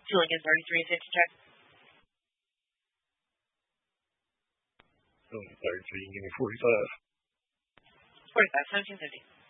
Julian 33, safety check. Julian 33, give me 45. 45, 1750.